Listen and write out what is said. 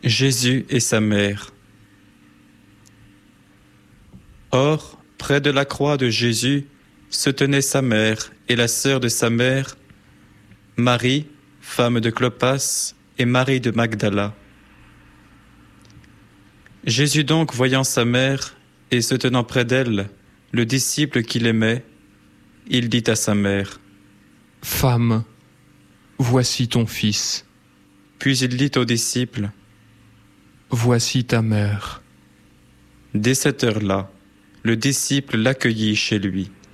Jésus et sa mère. Or, près de la croix de Jésus, se tenaient sa mère et la sœur de sa mère, Marie, femme de Clopas, et Marie de Magdala. Jésus donc, voyant sa mère, et se tenant près d'elle, le disciple qu'il aimait, il dit à sa mère, « Femme, voici ton fils. » Puis il dit au disciple, « Voici ta mère. » Dès cette heure-là, le disciple l'accueillit chez lui.